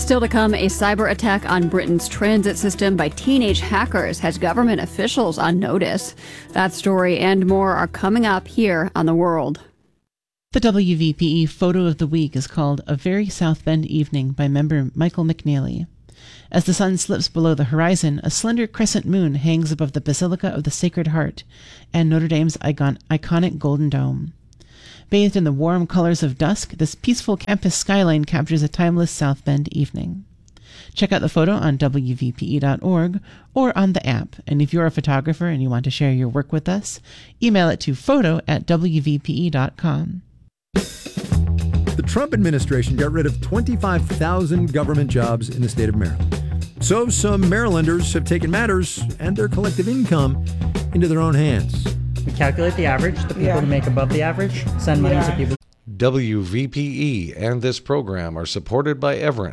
Still to come, a cyber attack on Britain's transit system by teenage hackers has government officials on notice. That story and more are coming up here on The World. The WVPE photo of the week is called A Very South Bend Evening by member Michael McNeely. As the sun slips below the horizon, a slender crescent moon hangs above the Basilica of the Sacred Heart and Notre Dame's iconic Golden Dome. Bathed in the warm colors of dusk, this peaceful campus skyline captures a timeless South Bend evening. Check out the photo on WVPE.org or on the app. And if you're a photographer and you want to share your work with us, email it to photo@WVPE.com. The Trump administration got rid of 25,000 government jobs in the state of Maryland. So some Marylanders have taken matters and their collective income into their own hands. We calculate the average, the people who make above the average, send money to people. WVPE and this program are supported by Everent,